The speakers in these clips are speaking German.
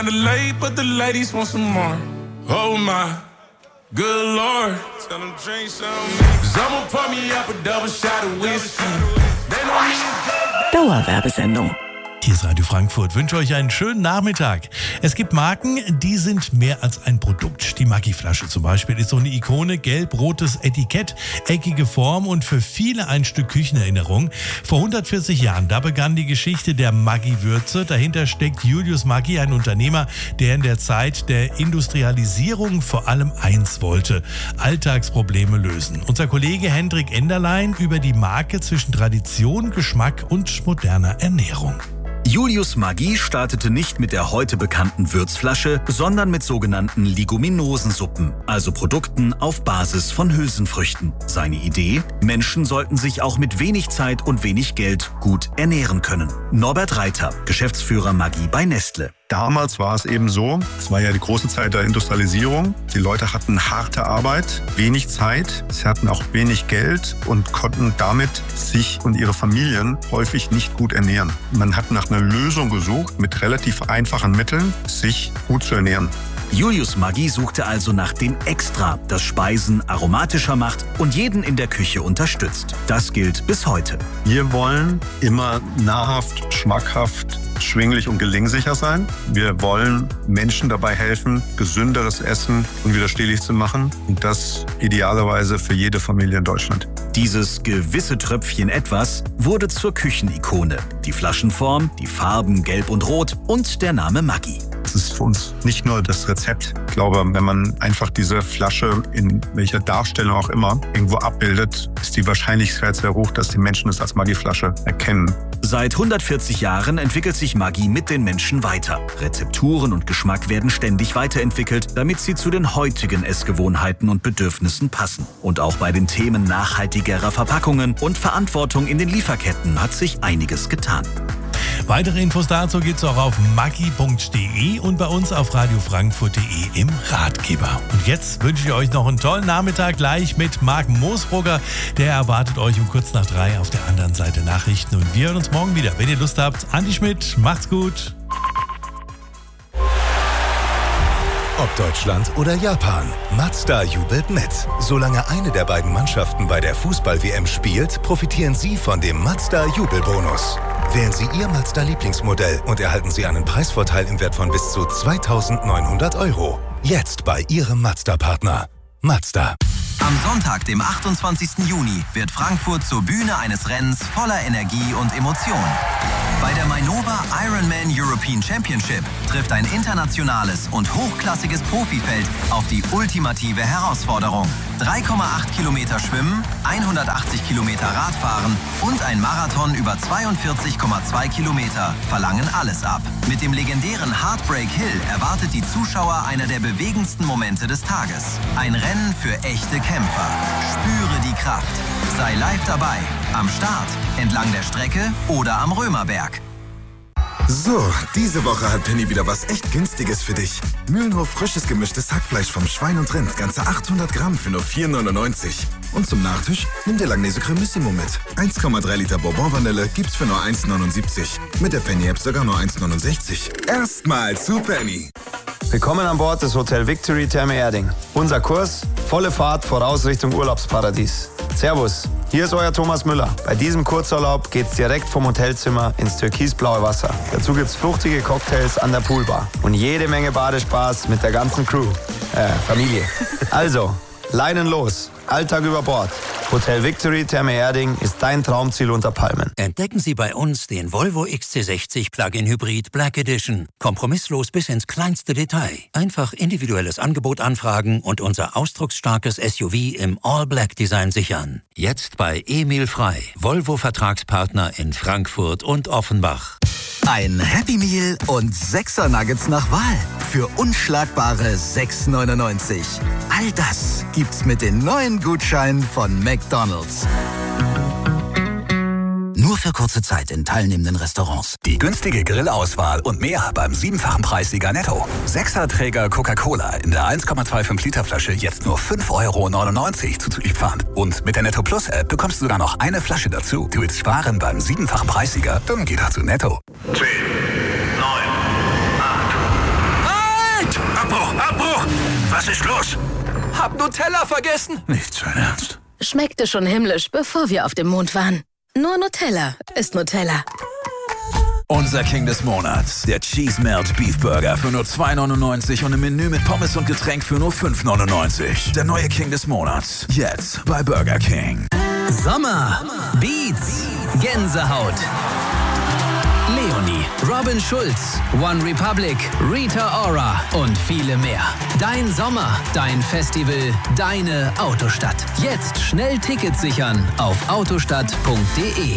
Late, but the ladies want some more. Oh my, good Lord. Tell them drink some. Someone pour me up a double shot of whiskey. They don't need Dauerwerbesendung. Hier ist Radio Frankfurt. Wünsche euch einen schönen Nachmittag. Es gibt Marken, die sind mehr als ein Produkt. Die Maggi-Flasche zum Beispiel ist so eine Ikone. Gelb-rotes Etikett, eckige Form und für viele ein Stück Küchenerinnerung. Vor 140 Jahren, da begann die Geschichte der Maggi-Würze. Dahinter steckt Julius Maggi, ein Unternehmer, der in der Zeit der Industrialisierung vor allem eins wollte: Alltagsprobleme lösen. Unser Kollege Hendrik Enderlein über die Marke zwischen Tradition, Geschmack und moderner Ernährung. Julius Maggi startete nicht mit der heute bekannten Würzflasche, sondern mit sogenannten Leguminosensuppen, also Produkten auf Basis von Hülsenfrüchten. Seine Idee: Menschen sollten sich auch mit wenig Zeit und wenig Geld gut ernähren können. Norbert Reiter, Geschäftsführer Maggi bei Nestle. Damals war es eben so, es war ja die große Zeit der Industrialisierung. Die Leute hatten harte Arbeit, wenig Zeit, sie hatten auch wenig Geld und konnten damit sich und ihre Familien häufig nicht gut ernähren. Man hat nach einer Lösung gesucht, mit relativ einfachen Mitteln sich gut zu ernähren. Julius Maggi suchte also nach dem Extra, das Speisen aromatischer macht und jeden in der Küche unterstützt. Das gilt bis heute. Wir wollen immer nahrhaft, schmackhaft, schwinglich und gelingsicher sein. Wir wollen Menschen dabei helfen, gesünderes Essen unwiderstehlich zu machen. Und das idealerweise für jede Familie in Deutschland. Dieses gewisse Tröpfchen etwas wurde zur Küchenikone. Die Flaschenform, die Farben Gelb und Rot und der Name Maggi. Das ist für uns nicht nur das Rezept. Ich glaube, wenn man einfach diese Flasche in welcher Darstellung auch immer irgendwo abbildet, ist die Wahrscheinlichkeit sehr hoch, dass die Menschen es als Maggi-Flasche erkennen. Seit 140 Jahren entwickelt sich Maggi mit den Menschen weiter. Rezepturen und Geschmack werden ständig weiterentwickelt, damit sie zu den heutigen Essgewohnheiten und Bedürfnissen passen. Und auch bei den Themen nachhaltigerer Verpackungen und Verantwortung in den Lieferketten hat sich einiges getan. Weitere Infos dazu gibt's auch auf maggi.de und bei uns auf radiofrankfurt.de im Ratgeber. Und jetzt wünsche ich euch noch einen tollen Nachmittag gleich mit Marc Moosbrugger. Der erwartet euch um kurz nach 3 auf der anderen Seite Nachrichten. Und wir hören uns morgen wieder. Wenn ihr Lust habt, Andi Schmidt, macht's gut. Ob Deutschland oder Japan, Mazda jubelt mit. Solange eine der beiden Mannschaften bei der Fußball-WM spielt, profitieren Sie von dem Mazda-Jubelbonus. Wählen Sie Ihr Mazda-Lieblingsmodell und erhalten Sie einen Preisvorteil im Wert von bis zu 2.900 €. Jetzt bei Ihrem Mazda-Partner. Mazda. Am Sonntag, dem 28. Juni, wird Frankfurt zur Bühne eines Rennens voller Energie und Emotion. Bei der Mainova Ironman European Championship trifft ein internationales und hochklassiges Profifeld auf die ultimative Herausforderung. 3,8 Kilometer Schwimmen, 180 Kilometer Radfahren und ein Marathon über 42,2 Kilometer verlangen alles ab. Mit dem legendären Heartbreak Hill erwartet die Zuschauer einer der bewegendsten Momente des Tages. Ein Rennen für echte Kämpfer. Spüre die Kraft. Sei live dabei. Am Start, entlang der Strecke oder am Römerberg. So, diese Woche hat Penny wieder was echt Günstiges für dich. Mühlenhof frisches gemischtes Hackfleisch vom Schwein und Rind, ganze 800 Gramm für nur 4,99. Und zum Nachtisch nimm dir Langnese Cremissimo mit. 1,3 Liter Bourbon-Vanille gibt's für nur 1,79. Mit der Penny-App sogar nur 1,69. Erstmal zu Penny. Willkommen an Bord des Hotel Victory Therme Erding. Unser Kurs: volle Fahrt voraus Richtung Urlaubsparadies. Servus, hier ist euer Thomas Müller. Bei diesem Kurzurlaub geht's direkt vom Hotelzimmer ins türkisblaue Wasser. Dazu gibt's fruchtige Cocktails an der Poolbar und jede Menge Badespaß mit der ganzen Crew. Familie. Also, Leinen los, Alltag über Bord. Hotel Victory Therme Erding ist dein Traumziel unter Palmen. Entdecken Sie bei uns den Volvo XC60 Plug-in Hybrid Black Edition. Kompromisslos bis ins kleinste Detail. Einfach individuelles Angebot anfragen und unser ausdrucksstarkes SUV im All-Black-Design sichern. Jetzt bei Emil Frei, Volvo-Vertragspartner in Frankfurt und Offenbach. Ein Happy Meal und 6er Nuggets nach Wahl für unschlagbare 6,99. All das gibt's mit den neuen Gutscheinen von McDonald's. Nur für kurze Zeit in teilnehmenden Restaurants. Die günstige Grillauswahl und mehr beim 7-fachen Preissieger Netto. 6er-Träger Coca-Cola in der 1,25 Liter Flasche jetzt nur 5,99 € zuzüglich Pfand. Und mit der Netto Plus App bekommst du sogar noch eine Flasche dazu. Du willst sparen beim 7-fachen Preissieger? Dann geh doch zu Netto. 10, 9, 8, Was ist los? Hab Nutella vergessen. Nicht sein Ernst. Schmeckte schon himmlisch, bevor wir auf dem Mond waren. Nur Nutella ist Nutella. Unser King des Monats, der Cheese Melt Beef Burger für nur $2,99 und ein Menü mit Pommes und Getränk für nur $5,99. Der neue King des Monats, jetzt bei Burger King. Sommer, Beats, Gänsehaut. Leonie, Robin Schulz, One Republic, Rita Ora und viele mehr. Dein Sommer, dein Festival, deine Autostadt. Jetzt schnell Tickets sichern auf autostadt.de.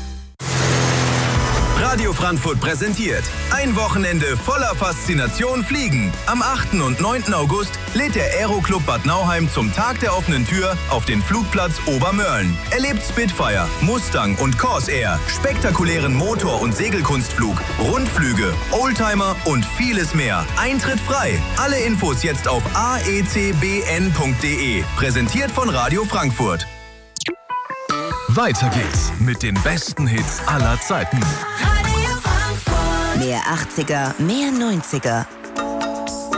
Radio Frankfurt präsentiert ein Wochenende voller Faszination Fliegen. Am 8. und 9. August lädt der Aeroclub Bad Nauheim zum Tag der offenen Tür auf den Flugplatz Obermörlen. Erlebt Spitfire, Mustang und Corsair, spektakulären Motor- und Segelkunstflug, Rundflüge, Oldtimer und vieles mehr. Eintritt frei. Alle Infos jetzt auf aecbn.de. Präsentiert von Radio Frankfurt. Weiter geht's mit den besten Hits aller Zeiten. Mehr 80er, mehr 90er.